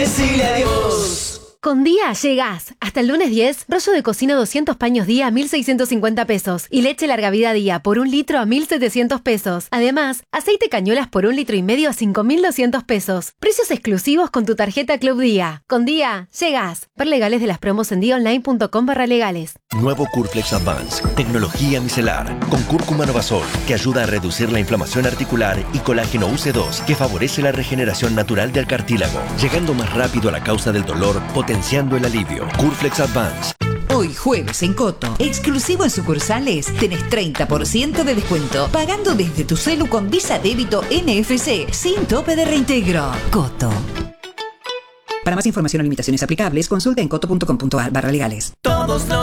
Decile adiós. Con Día llegás. Hasta el lunes 10, rollo de cocina 200 paños Día a 1.650 pesos. Y leche larga vida Día por 1 litro a 1.700 pesos. Además, aceite cañuelas por 1,5 litros a 5.200 pesos. Precios exclusivos con tu tarjeta Club Día. Con Día llegás. Ver legales de las promos en diaonline.com/legales. Nuevo Curflex Advance, tecnología micelar, con cúrcuma novasol, que ayuda a reducir la inflamación articular, y colágeno UC2, que favorece la regeneración natural del cartílago, llegando más rápido a la causa del dolor, potenciando el alivio. Curflex Advance. Hoy jueves en Coto, exclusivo en sucursales, tenés 30% de descuento, pagando desde tu celu con Visa Débito NFC, sin tope de reintegro. Coto. Para más información o limitaciones aplicables, consulta en coto.com.ar/legales. Todos los